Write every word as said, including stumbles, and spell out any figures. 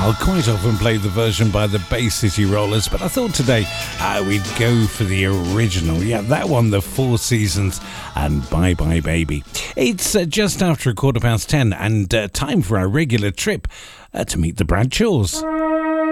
I'll quite often play the version by the Bay City Rollers, but I thought today uh, we'd go for the original. Yeah, that one, the Four Seasons and Bye Bye Baby. It's uh, just after a quarter past ten and uh, time for our regular trip uh, to meet the Bradshaws.